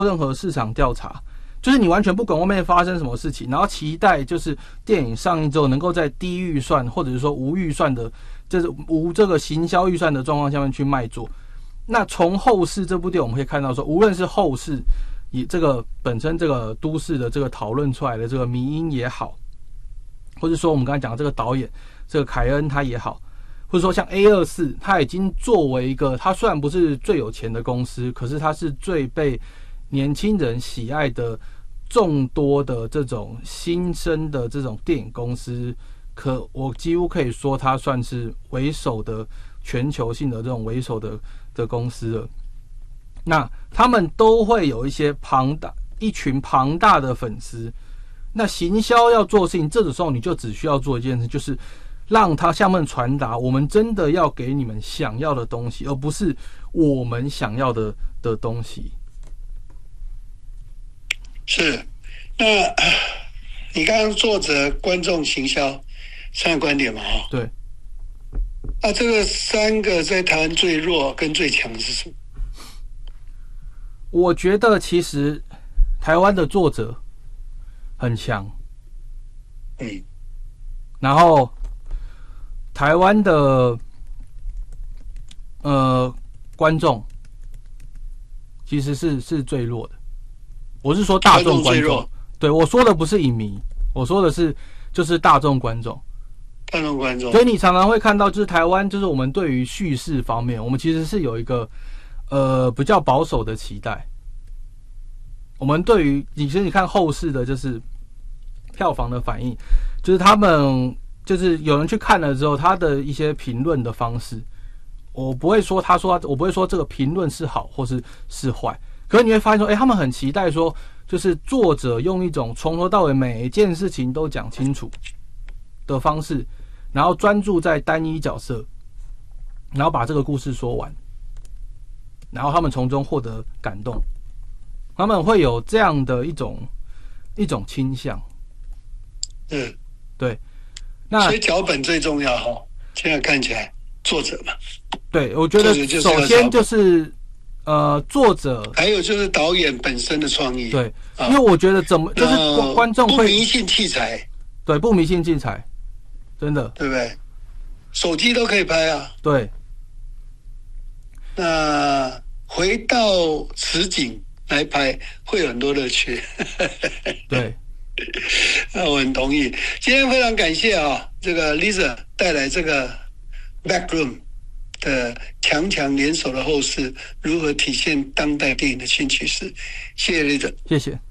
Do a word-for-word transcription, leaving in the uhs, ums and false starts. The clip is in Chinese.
任何市场调查，就是你完全不管外面发生什么事情，然后期待就是电影上映之后能够在低预算或者是说无预算的，就是无这个行销预算的状况下面去卖座。那从后世这部电影我们可以看到说，无论是后世以这个本身这个都市的这个讨论出来的这个迷因也好，或者说我们刚才讲的这个导演这个凯恩他也好，或者说像 A 二十四， 他已经作为一个，他虽然不是最有钱的公司，可是他是最被年轻人喜爱的众多的这种新生的这种电影公司，可我几乎可以说他算是为首的全球性的这种为首的的公司了。那他们都会有一些庞大一群庞大的粉丝。那行销要做事情，这个时候你就只需要做一件事，就是让他向他们传达，我们真的要给你们想要的东西，而不是我们想要的的东西。 是，那你刚刚作者、观众、行销三个观点嘛？哈， 对。 那这个三个在台湾最弱跟最强是什么？ 我觉得其实台湾的作者很强， 嗯， 然后台湾的呃观众其实是是最弱的。我是说大众观众，对，我说的不是影迷，我说的是就是大众观众。 大众观众。 所以你常常会看到，就是台湾，就是我们对于叙事方面，我们其实是有一个呃比较保守的期待。我们对于其实你看后世的，就是票房的反应，就是他们就是有人去看了之后，他的一些评论的方式，我不会说他说我不会说这个评论是好或是是坏，可是你会发现说，哎、欸，他们很期待说，就是作者用一种从头到尾每一件事情都讲清楚的方式，然后专注在单一角色，然后把这个故事说完，然后他们从中获得感动，他们会有这样的一种一种倾向。 嗯， 对。那所以脚本最重要哈，现在看起来作者嘛。 对，我觉得首先就是呃作者， 还有就是导演本身的创意。 对，啊、因为我觉得怎么就是观众会不迷信器材。 对，不迷信器材。真的， 对不对？手机都可以拍啊。 对。 那回到实景来拍，会有很多乐趣。 对。 那我很同意。今天非常感谢啊，这个 Lisa 带来这个 Backroom 的强强联手的后事，如何体现当代电影的新趋势。谢谢 Lisa， 谢谢。